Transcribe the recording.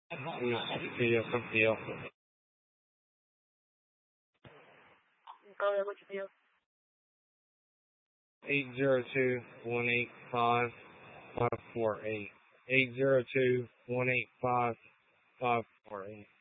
No, pidió, pidió. Go ahead, what you feel? 802-185-548. 802-185-548.